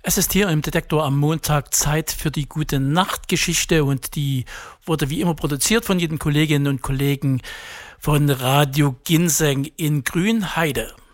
Es ist hier im Detektor am Montag Zeit für die gute Nachtgeschichte und die wurde wie immer produziert von jeden Kolleginnen und Kollegen von Radio Ginseng in Grünheide.